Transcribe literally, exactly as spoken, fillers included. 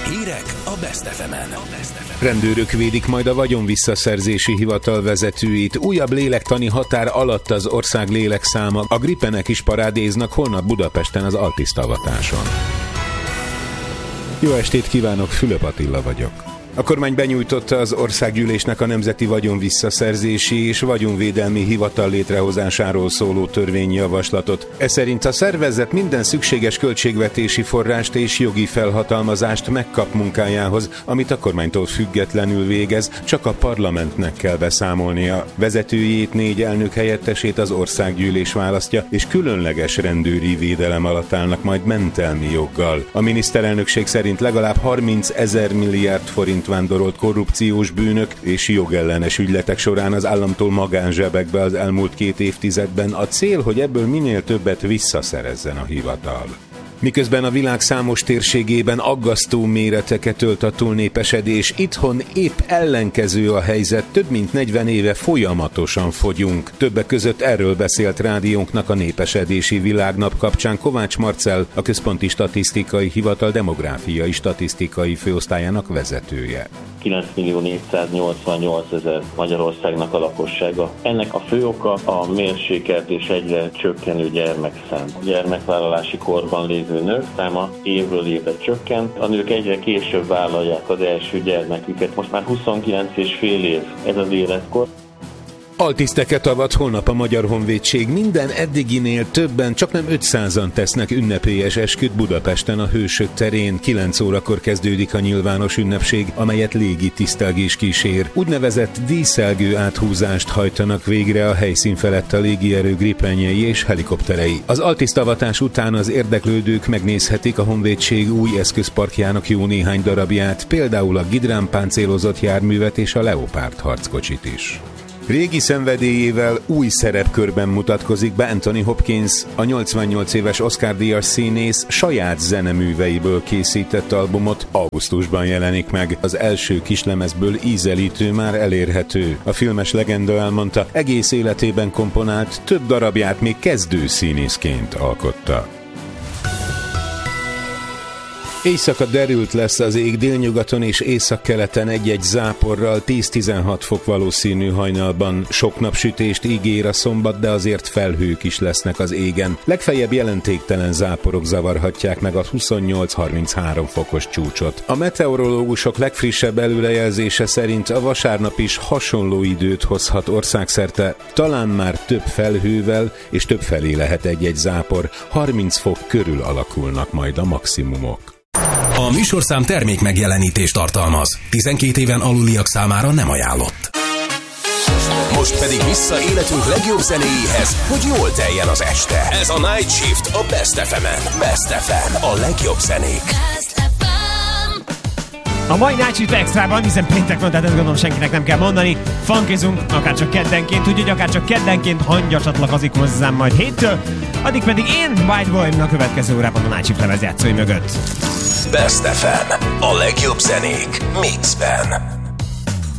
Hírek a Best ef emen. Rendőrök védik majd a vagyonvisszaszerzési hivatal vezetőit. Újabb lélektani határ alatt az ország lélekszáma. A Gripenek is parádéznak holnap Budapesten az Altisztavatáson. Jó estét kívánok, Fülöp Attila vagyok. A kormány benyújtotta az országgyűlésnek a Nemzeti Vagyonvisszaszerzési és Vagyonvédelmi Hivatal létrehozásáról szóló törvényjavaslatot. Ez szerint a szervezet minden szükséges költségvetési forrást és jogi felhatalmazást megkap munkájához, amit a kormánytól függetlenül végez, csak a parlamentnek kell beszámolnia. Vezetőjét, négy elnök helyettesét az országgyűlés választja, és különleges rendőri védelem alatt állnak majd mentelmi joggal. A miniszterelnökség szerint legalább harmincezer milliárd forint vándorolt korrupciós bűnök és jogellenes ügyletek során az államtól magánzsebekbe az elmúlt két évtizedben. A cél, hogy ebből minél többet visszaszerezzen a hivatal. Miközben a világ számos térségében aggasztó méreteket ölt a túlnépesedés, itthon épp ellenkező a helyzet, több mint negyven éve folyamatosan fogyunk. Többek között erről beszélt rádiónknak a Népesedési Világnap kapcsán Kovács Marcell, a Központi Statisztikai Hivatal demográfiai statisztikai főosztályának vezetője. kilenc millió négyszáznyolcvannyolcezer Magyarországnak a lakossága. Ennek a fő oka a mérsékelt és egyre csökkenő gyermekszám. A gyermekvállalási korban lévő nők száma évről évre csökkent. A nők egyre később vállalják az első gyermeküket. Most már huszonkilenc és fél év ez az életkor. Altiszteket avat holnap a Magyar Honvédség. Minden eddiginél többen, csaknem ötszázan tesznek ünnepélyes esküt Budapesten a Hősök terén. kilenc órakor kezdődik a nyilvános ünnepség, amelyet légi tisztelgés kísér. Úgynevezett díszelgő áthúzást hajtanak végre a helyszín felett a légierő gripenjei és helikopterei. Az altisztavatás után az érdeklődők megnézhetik a Honvédség új eszközparkjának jó néhány darabját, például a Gidrán páncélozott járművet és a Leopard harckocsit is. Régi szenvedélyével új szerepkörben mutatkozik be Anthony Hopkins, a nyolcvannyolc éves Oscar-díjas színész saját zeneműveiből készített albumot augusztusban jelenik meg. Az első kislemezből ízelítő már elérhető. A filmes legenda elmondta, egész életében komponált, több darabját még kezdő színészként alkotta. Éjszaka derült lesz az ég, délnyugaton és északkeleten egy-egy záporral, tíz-tizenhat fok valószínű hajnalban. Sok napsütést ígér a szombat, de azért felhők is lesznek az égen. Legfeljebb jelentéktelen záporok zavarhatják meg a huszonnyolc-harminchárom fokos csúcsot. A meteorológusok legfrissebb előrejelzése szerint a vasárnap is hasonló időt hozhat országszerte, talán már több felhővel és több felé lehet egy-egy zápor. harminc fok körül alakulnak majd a maximumok. A műsorszám termék megjelenítést tartalmaz. tizenkét éven aluliak számára nem ajánlott. Most pedig vissza életünk legjobb zenéjéhez, hogy jól teljen az este. Ez a Night Shift a Best ef emen. Best ef em, a legjobb zenék. A mai Night Shift Extrában, hiszen péntek van, tehát ezt gondolom senkinek nem kell mondani, funkizunk, akárcsak keddenként, úgyhogy akárcsak keddenként hangya csatlakozik hozzám majd héttől, addig pedig én, White Boy, a következő órában a Night Shift lemezjátszói mögött. Best ef em, a legjobb zenék mixben.